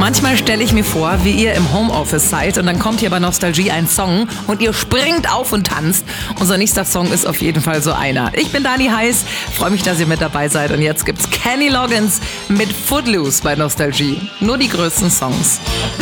Manchmal stelle ich mir vor, wie ihr im Homeoffice seid und dann kommt hier bei Nostalgie ein Song und ihr springt auf und tanzt. Unser nächster Song ist auf jeden Fall so einer. Ich bin Dani Heiß, freue mich, dass ihr mit dabei seid und jetzt gibt's Kenny Loggins mit Footloose bei Nostalgie. Nur die größten Songs.